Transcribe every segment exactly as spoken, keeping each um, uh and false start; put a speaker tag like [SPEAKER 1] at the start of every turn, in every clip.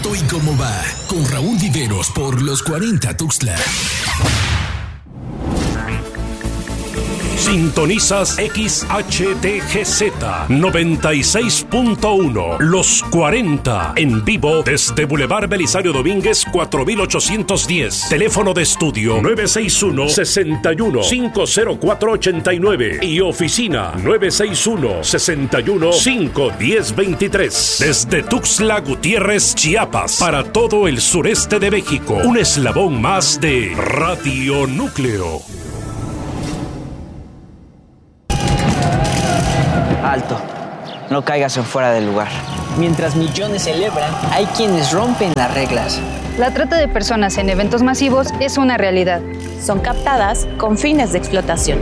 [SPEAKER 1] corto y cómo va, con Raúl Viveros por los cuarenta Tuxtla.
[SPEAKER 2] Sintonizas X H T G Z noventa y seis punto uno, Los cuarenta, en vivo desde Boulevard Belisario Domínguez cuatro mil ochocientos diez. Teléfono de estudio nueve seis uno, seis uno, cinco cero cuatro ocho nueve y oficina nueve seis uno, seis uno, cinco uno cero dos tres. Desde Tuxtla Gutiérrez, Chiapas, para todo el sureste de México. Un eslabón más de Radio Núcleo.
[SPEAKER 3] Alto, no caigas en fuera del lugar. Mientras millones celebran, hay quienes rompen las reglas.
[SPEAKER 4] La trata de personas en eventos masivos es una realidad.
[SPEAKER 5] Son captadas con fines de explotación.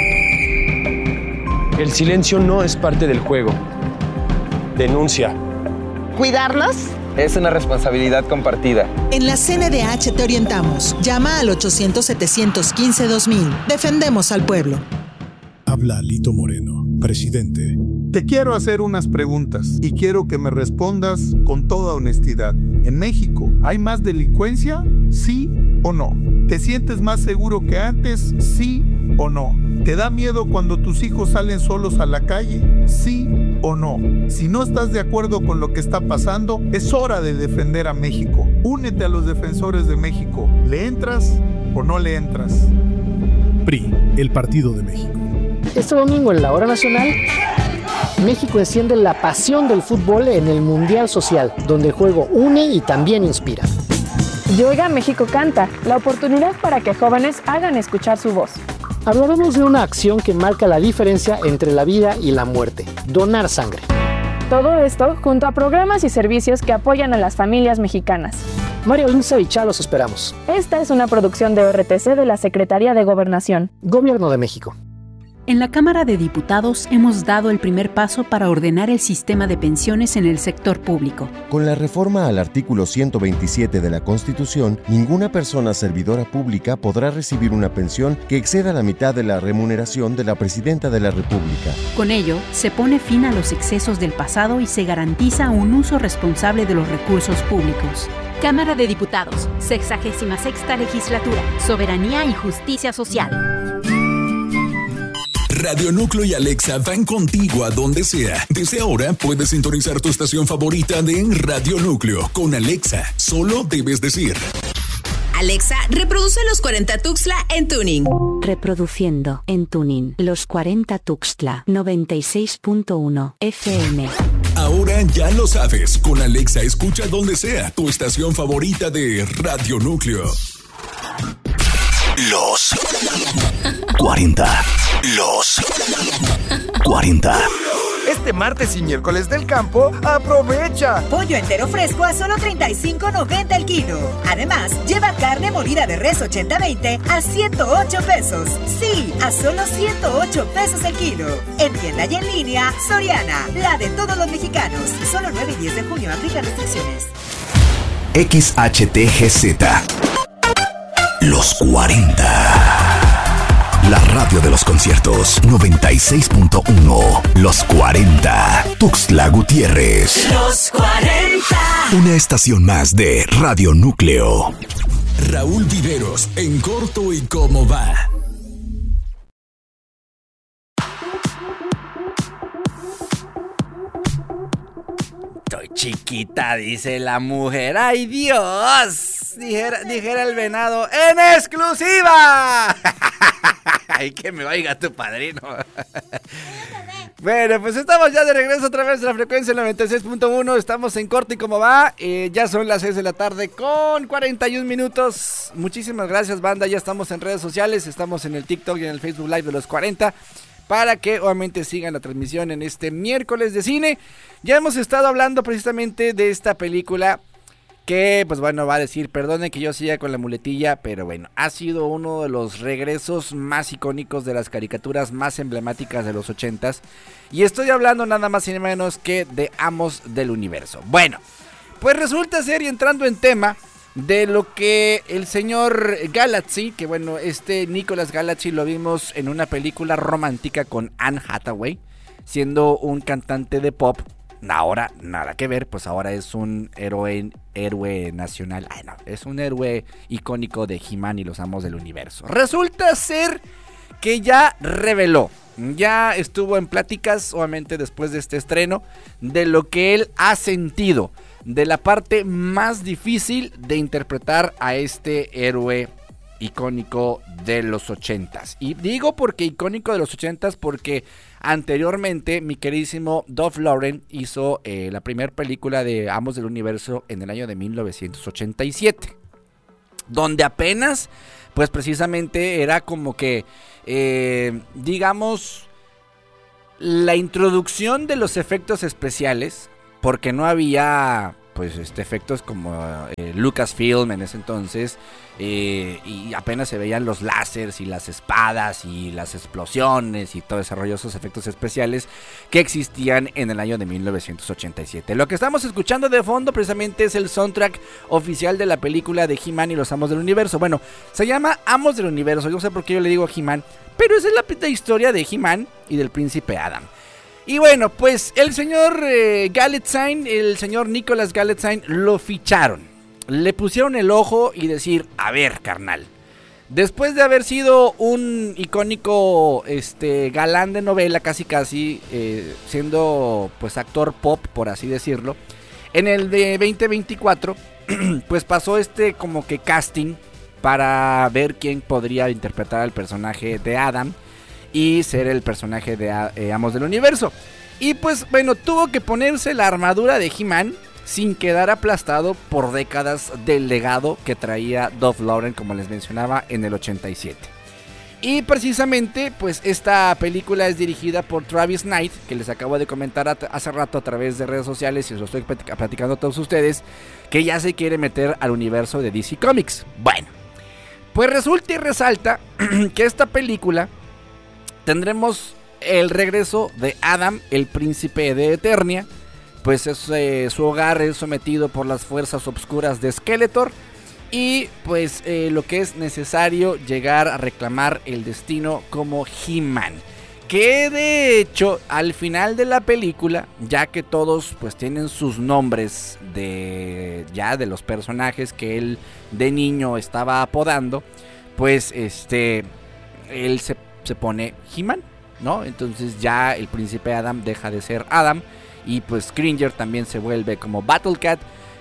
[SPEAKER 6] El silencio no es parte del juego. Denuncia.
[SPEAKER 7] ¿Cuidarlos?
[SPEAKER 8] Es una responsabilidad compartida.
[SPEAKER 9] En la C N D H te orientamos. Llama al ochocientos, setecientos quince, dos mil. Defendemos al pueblo.
[SPEAKER 10] Habla Lito Moreno, presidente.
[SPEAKER 11] Te quiero hacer unas preguntas y quiero que me respondas con toda honestidad. ¿En México hay más delincuencia? ¿Sí o no? ¿Te sientes más seguro que antes? ¿Sí o no? ¿Te da miedo cuando tus hijos salen solos a la calle? ¿Sí o no? Si no estás de acuerdo con lo que está pasando, es hora de defender a México. Únete a los defensores de México. ¿Le entras o no le entras?
[SPEAKER 10] P R I, el Partido de México.
[SPEAKER 12] Este domingo en la Hora Nacional, México enciende la pasión del fútbol en el Mundial Social, donde el juego une y también inspira.
[SPEAKER 13] Y Oiga México Canta, la oportunidad para que jóvenes hagan escuchar su voz.
[SPEAKER 12] Hablaremos de una acción que marca la diferencia entre la vida y la muerte: donar sangre.
[SPEAKER 13] Todo esto junto a programas y servicios que apoyan a las familias mexicanas.
[SPEAKER 12] Mario Linza y Chá los esperamos.
[SPEAKER 13] Esta es una producción de O R T C de la Secretaría de Gobernación.
[SPEAKER 12] Gobierno de México.
[SPEAKER 14] En la Cámara de Diputados hemos dado el primer paso para ordenar el sistema de pensiones en el sector público.
[SPEAKER 15] Con la reforma al artículo ciento veintisiete de la Constitución, ninguna persona servidora pública podrá recibir una pensión que exceda la mitad de la remuneración de la Presidenta de la República.
[SPEAKER 14] Con ello, se pone fin a los excesos del pasado y se garantiza un uso responsable de los recursos públicos.
[SPEAKER 16] Cámara de Diputados, sexagésima sexta legislatura, Soberanía y Justicia Social.
[SPEAKER 1] Radio Núcleo y Alexa van contigo a donde sea. Desde ahora puedes sintonizar tu estación favorita de Radio Núcleo con Alexa. Solo debes decir:
[SPEAKER 17] Alexa, reproduce los cuarenta Tuxtla en tuning.
[SPEAKER 18] Reproduciendo en tuning los cuarenta Tuxtla noventa y seis punto uno F M.
[SPEAKER 1] Ahora ya lo sabes. Con Alexa escucha donde sea tu estación favorita de Radio Núcleo. Los cuarenta. Los cuarenta.
[SPEAKER 19] Este martes y miércoles del campo, aprovecha.
[SPEAKER 20] Pollo entero fresco a solo treinta y cinco noventa el kilo. Además, lleva carne molida de res ochenta veinte a ciento ocho pesos. Sí, a solo ciento ocho pesos el kilo. En tienda y en línea, Soriana, la de todos los mexicanos. Solo nueve y diez de junio, aplica restricciones.
[SPEAKER 1] X H T G Z. Los cuarenta. La radio de los conciertos noventa y seis punto uno. Los cuarenta. Tuxtla Gutiérrez.
[SPEAKER 17] Los cuarenta.
[SPEAKER 1] Una estación más de Radio Núcleo. Raúl Viveros en corto y cómo va.
[SPEAKER 21] Estoy chiquita, dice la mujer. ¡Ay, Dios! Dijera, dijera el venado. ¡En exclusiva! ¡Ay, que me oiga tu padrino! Bueno, pues estamos ya de regreso otra vez a la frecuencia noventa y seis punto uno. Estamos en corto y cómo va. Eh, ya son las seis de la tarde con cuarenta y un minutos. Muchísimas gracias, banda. Ya estamos en redes sociales. Estamos en el TikTok y en el Facebook Live de los cuarenta. Para que obviamente sigan la transmisión en este miércoles de cine. Ya hemos estado hablando precisamente de esta película que, pues bueno, va a decir, perdonen que yo siga con la muletilla, pero bueno, ha sido uno de los regresos más icónicos de las caricaturas más emblemáticas de los ochentas. Y estoy hablando nada más y nada menos que de Amos del Universo. Bueno, pues resulta ser, y entrando en tema, de lo que el señor Galaxy, que bueno, este Nicolas Galaxy lo vimos en una película romántica con Anne Hathaway, siendo un cantante de pop, ahora nada que ver, pues ahora es un héroe, héroe nacional, ay no, es un héroe icónico de He-Man y los Amos del Universo. Resulta ser que ya reveló, ya estuvo en pláticas, obviamente después de este estreno, de lo que él ha sentido, de la parte más difícil de interpretar a este héroe icónico de los ochentas. Y digo porque icónico de los ochentas porque anteriormente mi queridísimo Dolph Lundgren hizo eh, la primera película de Amos del Universo en el año de mil novecientos ochenta y siete, donde apenas pues precisamente era como que eh, digamos la introducción de los efectos especiales, porque no había pues este efectos como eh, Lucasfilm en ese entonces, eh, y apenas se veían los láseres y las espadas y las explosiones y todo ese rollo, esos efectos especiales que existían en el año de mil novecientos ochenta y siete. Lo que estamos escuchando de fondo precisamente es el soundtrack oficial de la película de He-Man y los Amos del Universo. Bueno, se llama Amos del Universo, yo no sé por qué yo le digo He-Man, pero esa es la, la historia de He-Man y del príncipe Adam. Y bueno, pues el señor eh, Galitzine, el señor Nicholas Galitzine, lo ficharon. Le pusieron el ojo y decir, a ver, carnal, después de haber sido un icónico este, galán de novela, casi casi, eh, siendo pues actor pop, por así decirlo, en el de veinte veinticuatro, pues pasó este como que casting para ver quién podría interpretar al personaje de Adam y ser el personaje de eh, Amos del Universo. Y pues bueno, tuvo que ponerse la armadura de He-Man sin quedar aplastado por décadas del legado que traía Dolph Lundgren, como les mencionaba, en el ochenta y siete. Y precisamente pues esta película es dirigida por Travis Knight, que les acabo de comentar hace rato a través de redes sociales, y os lo estoy platicando a todos ustedes, que ya se quiere meter al universo de D C Comics. Bueno, pues resulta y resalta que esta película tendremos el regreso de Adam, el príncipe de Eternia. Pues es, eh, su hogar es sometido por las fuerzas oscuras de Skeletor. Y pues eh, lo que es necesario llegar a reclamar el destino como He-Man. Que de hecho al final de la película, ya que todos pues tienen sus nombres de ya de los personajes que él de niño estaba apodando, pues este él se se pone He-Man, ¿no? Entonces ya el príncipe Adam deja de ser Adam y pues Cringer también se vuelve como Battle Cat,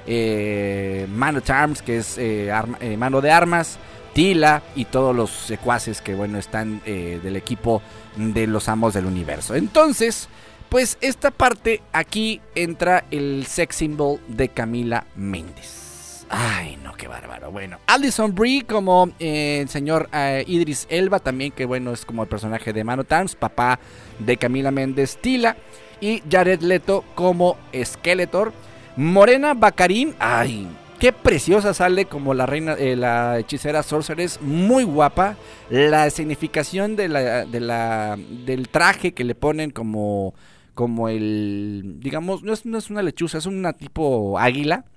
[SPEAKER 21] eh, Man at Arms, que es eh, arma, eh, mano de armas, Tila y todos los secuaces que bueno están eh, del equipo de los Amos del Universo. Entonces, pues esta parte aquí entra el sex symbol de Camila Méndez. Ay, no, qué bárbaro. Bueno, Alison Brie como eh, el señor eh, Idris Elba, también que bueno es como el personaje de Man at Arms, papá de Camila Méndez Tila. Y Jared Leto como Skeletor. Morena Baccarin, ay, qué preciosa sale como la reina, eh, la hechicera Sorceress, muy guapa. La significación de la, de la, del traje que le ponen como, como el, digamos, no es, no es una lechuza, es una tipo águila.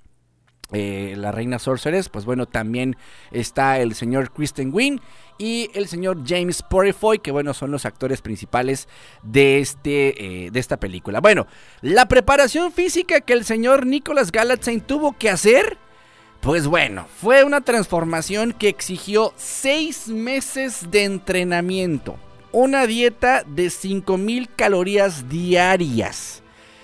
[SPEAKER 21] Eh, la reina Sorceress, pues bueno, también está el señor Kristen Wiig y el señor James Purefoy, que bueno, son los actores principales de, este, eh, de esta película. Bueno, la preparación física que el señor Nicholas Galitzine tuvo que hacer, pues bueno, fue una transformación que exigió seis meses de entrenamiento, una dieta de cinco mil calorías diarias.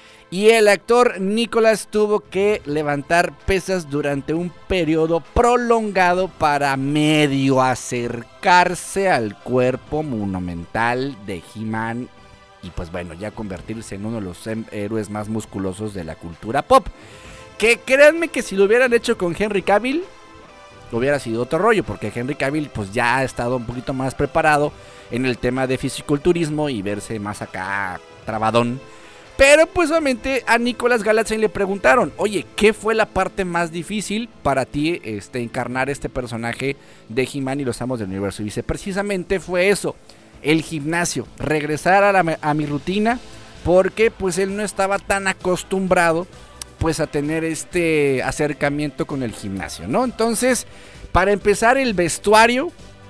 [SPEAKER 21] Y el actor Nicholas tuvo que levantar pesas durante un periodo prolongado para medio acercarse al cuerpo monumental de He-Man. Y pues bueno, ya convertirse en uno de los héroes más musculosos de la cultura pop. Que créanme que si lo hubieran hecho con Henry Cavill, hubiera sido otro rollo. Porque Henry Cavill pues ya ha estado un poquito más preparado en el tema de fisiculturismo y verse más acá trabadón. Pero pues obviamente a Nicholas Galitzine le preguntaron, oye, ¿qué fue la parte más difícil para ti este, encarnar este personaje de He-Man y los Amos del Universo? Y dice, precisamente fue eso, el gimnasio, regresar a, la, a mi rutina, porque pues él no estaba tan acostumbrado pues a tener este acercamiento con el gimnasio, ¿no? Entonces, para empezar, el vestuario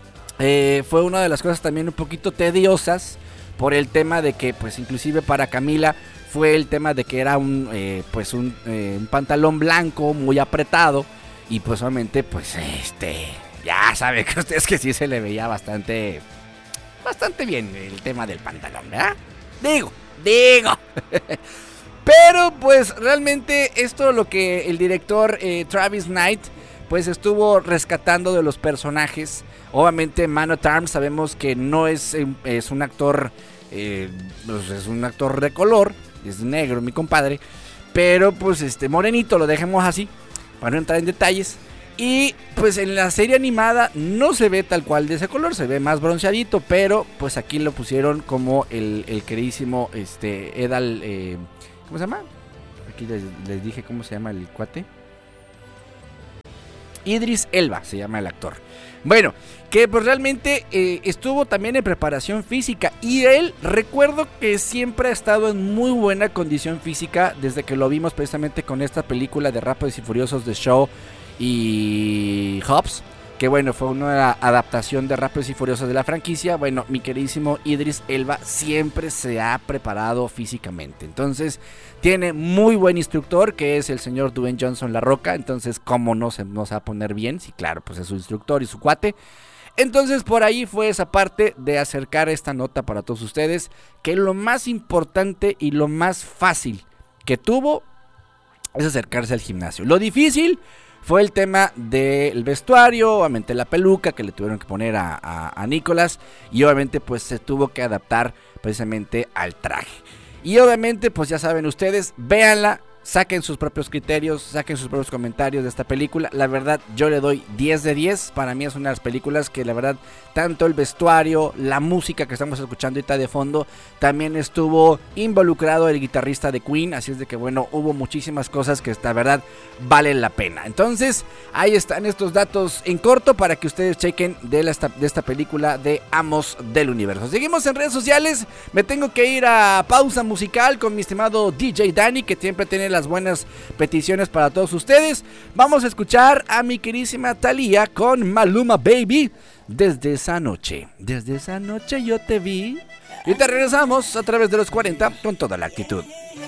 [SPEAKER 21] eh, fue una de las cosas también un poquito tediosas, por el tema de que pues inclusive para Camila fue el tema de que era un, eh, pues un, eh, un pantalón blanco muy apretado y pues obviamente pues este, ya saben que ustedes que sí se le veía bastante, bastante bien el tema del pantalón, ¿verdad? Digo, digo. Pero pues realmente esto lo que el director eh, Travis Knight pues estuvo rescatando de los personajes. Obviamente Man at Arms sabemos que no es, es un actor, eh, pues es un actor de color, es negro mi compadre, pero pues este morenito, lo dejemos así, para no entrar en detalles. Y pues en la serie animada no se ve tal cual de ese color, se ve más bronceadito, pero pues aquí lo pusieron como el, el queridísimo este, Edal, eh, ¿cómo se llama? Aquí les, les dije cómo se llama el cuate. Idris Elba se llama el actor. Bueno, que pues realmente eh, estuvo también en preparación física. Y él, recuerdo que siempre ha estado en muy buena condición física desde que lo vimos precisamente con esta película de Rápidos y Furiosos de Shaw y Hobbs. Que bueno, fue una adaptación de Rápidos y Furiosos de la franquicia. Bueno, mi queridísimo Idris Elba siempre se ha preparado físicamente. Entonces, tiene muy buen instructor, que es el señor Dwayne Johnson La Roca. Entonces, ¿cómo no se nos va a poner bien? Sí, claro, pues es su instructor y su cuate. Entonces, por ahí fue esa parte de acercar esta nota para todos ustedes. Que lo más importante y lo más fácil que tuvo es acercarse al gimnasio. Lo difícil fue el tema del vestuario, obviamente la peluca que le tuvieron que poner a, a, a Nicolas. Y obviamente pues se tuvo que adaptar precisamente al traje. Y obviamente pues ya saben ustedes, véanla, saquen sus propios criterios, saquen sus propios comentarios de esta película. La verdad yo le doy diez de diez, para mí es una de las películas que la verdad tanto el vestuario, la música que estamos escuchando ahorita de fondo, también estuvo involucrado el guitarrista de Queen, así es de que bueno, hubo muchísimas cosas que la verdad valen la pena. Entonces ahí están estos datos en corto para que ustedes chequen de, la, de esta película de Amos del Universo. Seguimos en redes sociales, me tengo que ir a pausa musical con mi estimado D J Danny, que siempre tiene las buenas peticiones para todos ustedes. Vamos a escuchar a mi querísima Thalía con Maluma Baby. Desde esa noche, desde esa noche yo te vi. Y te regresamos a través de los cuarenta con toda la actitud.